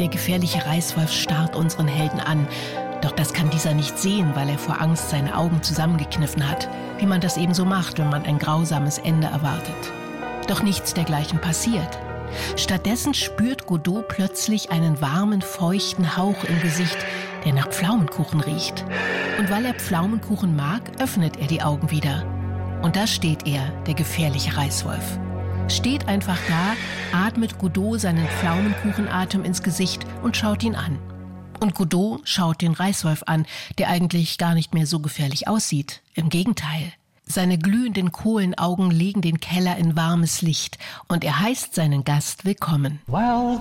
Der gefährliche Reißwolf starrt unseren Helden an. Doch das kann dieser nicht sehen, weil er vor Angst seine Augen zusammengekniffen hat, wie man das eben so macht, wenn man ein grausames Ende erwartet. Doch nichts dergleichen passiert. Stattdessen spürt Godot plötzlich einen warmen, feuchten Hauch im Gesicht, der nach Pflaumenkuchen riecht. Und weil er Pflaumenkuchen mag, öffnet er die Augen wieder. Und da steht er, der gefährliche Reißwolf. Steht einfach da, atmet Godot seinen Pflaumenkuchenatem ins Gesicht und schaut ihn an. Und Godot schaut den Reißwolf an, der eigentlich gar nicht mehr so gefährlich aussieht. Im Gegenteil. Seine glühenden Kohlenaugen legen den Keller in warmes Licht und er heißt seinen Gast willkommen. Welcome